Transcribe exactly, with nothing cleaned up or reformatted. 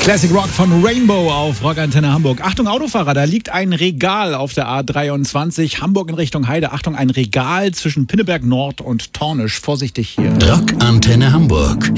Classic Rock von Rainbow auf Rockantenne Hamburg. Achtung Autofahrer, da liegt ein Regal auf der A dreiundzwanzig, Hamburg in Richtung Heide. Achtung, ein Regal zwischen Pinneberg Nord und Tornisch. Vorsichtig hier. Rockantenne Hamburg.